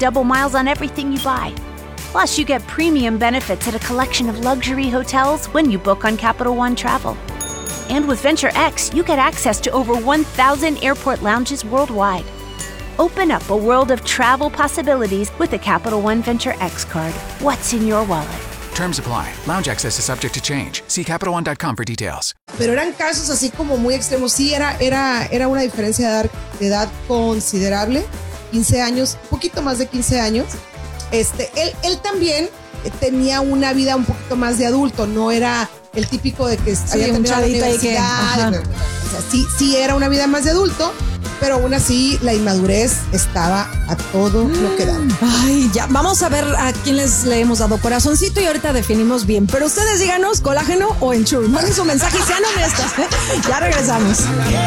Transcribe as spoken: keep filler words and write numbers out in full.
double miles on everything you buy. Plus, you get premium benefits at a collection of luxury hotels when you book on Capital One Travel. And with Venture X, you get access to over one thousand airport lounges worldwide. Open up a world of travel possibilities with the Capital One Venture X card. What's in your wallet? Terms apply. Lounge access is subject to change. See Capital One dot com for details. Pero eran casos así como muy extremos. Sí, era, era, era una diferencia de edad, de edad considerable. quince años, un poquito más de quince años. Este, él, él también tenía una vida un poquito más de adulto. No era el típico de que sí, había terminado la universidad. Que, o sea, sí, sí era una vida más de adulto, pero aún así la inmadurez estaba a todo lo que daba. Ay, ya, vamos a ver a quién les le hemos dado corazoncito y ahorita definimos bien. Pero ustedes díganos, colágeno o Ensure. Manden su mensaje y sean honestas, ¿eh? Ya regresamos.